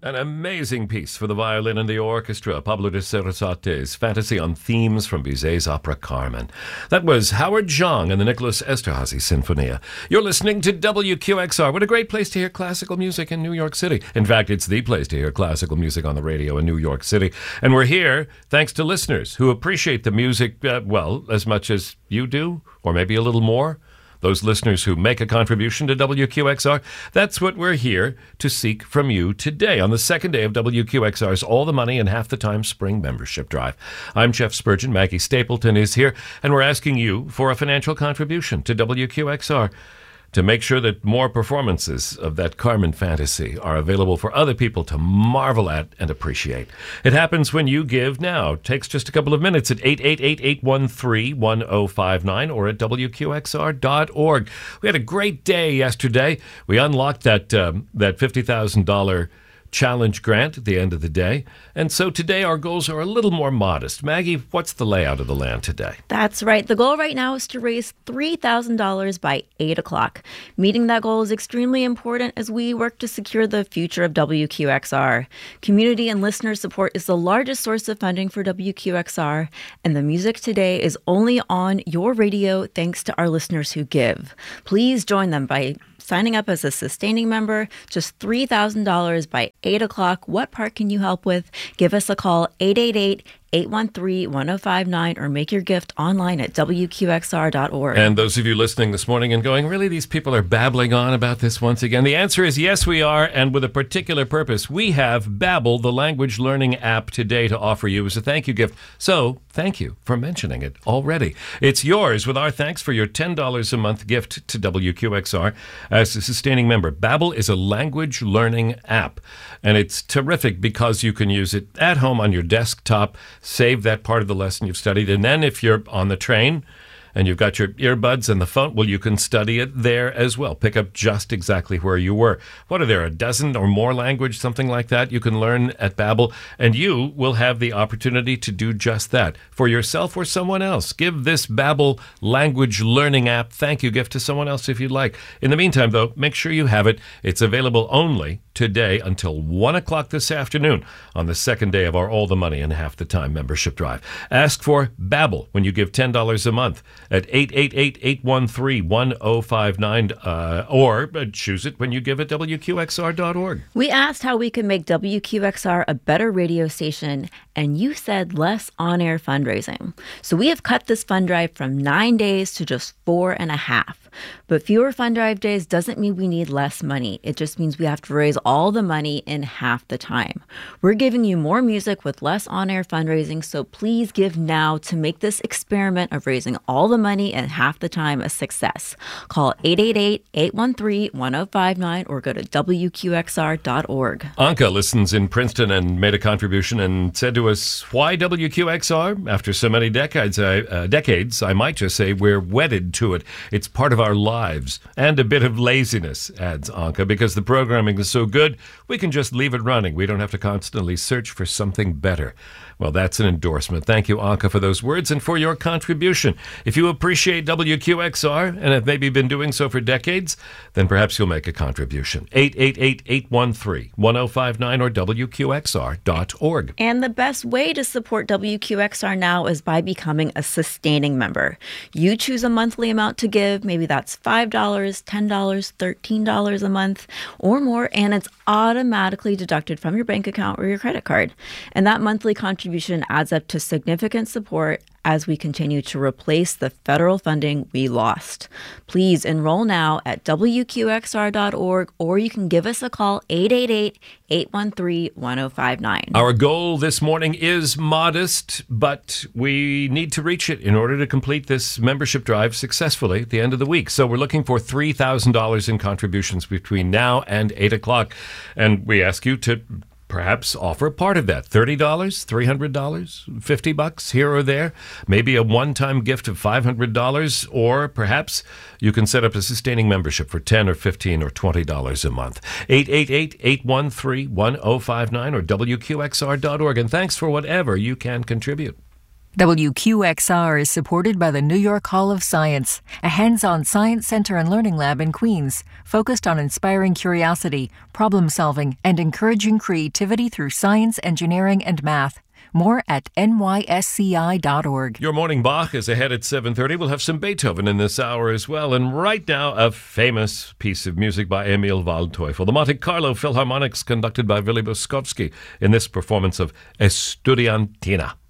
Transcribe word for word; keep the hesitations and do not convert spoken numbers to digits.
An amazing piece for the violin and the orchestra, Pablo de Sarasate's Fantasy on Themes from Bizet's opera Carmen. That was Howard Zhang and the Nicholas Esterhazy Sinfonia. You're listening to W Q X R. What a great place to hear classical music in New York City. In fact, it's the place to hear classical music on the radio in New York City. And we're here thanks to listeners who appreciate the music, uh, well, as much as you do, or maybe a little more. Those listeners who make a contribution to W Q X R, that's what we're here to seek from you today on the second day of W Q X R's All the Money in Half the Time Spring Membership Drive. I'm Jeff Spurgeon. Maggie Stapleton is here, and we're asking you for a financial contribution to W Q X R to make sure that more performances of that Carmen fantasy are available for other people to marvel at and appreciate. It happens when you give now. It takes just a couple of minutes at eight eight eight, eight one three, one oh five nine or at W Q X R dot org. We had a great day yesterday. We unlocked that, um, that fifty thousand dollars challenge grant at the end of the day. And so today our goals are a little more modest. Maggie, what's the layout of the land today? That's right. The goal right now is to raise three thousand dollars by eight o'clock. Meeting that goal is extremely important as we work to secure the future of W Q X R. Community and listener support is the largest source of funding for W Q X R, and the music today is only on your radio thanks to our listeners who give. Please join them by signing up as a sustaining member, just three thousand dollars by eight o'clock. What part can you help with? Give us a call, eight eight eight, eight one three, one oh five nine, or make your gift online at W Q X R dot org. And those of you listening this morning and going, really, these people are babbling on about this once again? The answer is yes, we are, and with a particular purpose. We have Babbel, the language learning app, today to offer you as a thank you gift. So, thank you for mentioning it already. It's yours with our thanks for your ten dollars a month gift to W Q X R as a sustaining member. Babbel is a language learning app, and it's terrific because you can use it at home on your desktop, save that part of the lesson you've studied, and then if you're on the train and you've got your earbuds and the phone, well, you can study it there as well. Pick up just exactly where you were. What are there, a dozen or more language, something like that, you can learn at Babbel, and you will have the opportunity to do just that for yourself or someone else. Give this Babbel language learning app thank you gift to someone else if you'd like. In the meantime, though, make sure you have it. It's available only today until one o'clock this afternoon on the second day of our All the Money in Half the Time membership drive. Ask for Babbel when you give ten dollars a month at eight eight eight, eight one three, one oh five nine, uh, or choose it when you give at W Q X R dot org. We asked how we could make W Q X R a better radio station, and you said less on-air fundraising. So we have cut this fund drive from nine days to just four and a half. But fewer fund drive days doesn't mean we need less money. It just means we have to raise all the money in half the time. We're giving you more music with less on-air fundraising, so please give now to make this experiment of raising all the money in half the time a success. Call eight eight eight, eight one three, one oh five nine or go to W Q X R dot org. Anka listens in Princeton and made a contribution and said to us, why W Q X R? After so many decades, I, uh, decades, I might just say we're wedded to it. It's part of our lives, and a bit of laziness, adds Anka, because the programming is so good, we can just leave it running. We don't have to constantly search for something better. Well, that's an endorsement. Thank you, Anka, for those words and for your contribution. If you appreciate W Q X R and have maybe been doing so for decades, then perhaps you'll make a contribution. eight eight eight, eight one three, one oh five nine or W Q X R dot org. And the best way to support W Q X R now is by becoming a sustaining member. You choose a monthly amount to give. Maybe that's five dollars, ten dollars, thirteen dollars a month or more, and it's automatically deducted from your bank account or your credit card. And that monthly contribution adds up to significant support as we continue to replace the federal funding we lost. Please enroll now at W Q X R dot org, or you can give us a call, eight eight eight, eight one three, one oh five nine. Our goal this morning is modest, but we need to reach it in order to complete this membership drive successfully at the end of the week. So we're looking for three thousand dollars in contributions between now and eight o'clock. And we ask you to perhaps offer part of that. thirty dollars, three hundred dollars, fifty bucks here or there, maybe a one-time gift of five hundred dollars, or perhaps you can set up a sustaining membership for ten or fifteen or twenty dollars a month. eight eight eight, eight one three, one oh five nine or W Q X R dot org. And thanks for whatever you can contribute. W Q X R is supported by the New York Hall of Science, a hands-on science center and learning lab in Queens, focused on inspiring curiosity, problem-solving, and encouraging creativity through science, engineering, and math. More at N Y S C I dot org. Your morning Bach is ahead at seven thirty. We'll have some Beethoven in this hour as well. And right now, a famous piece of music by Emil Waldteufel. The Monte Carlo Philharmonics conducted by Willy Boskovsky in this performance of Estudiantina.